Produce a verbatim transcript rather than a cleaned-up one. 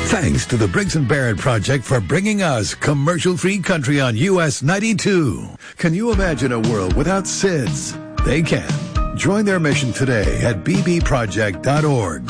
Thanks to the Briggs and Barrett Project for bringing us commercial-free country on U S ninety-two. Can you imagine a world without S I Ds? They can. Join their mission today at b b project dot org.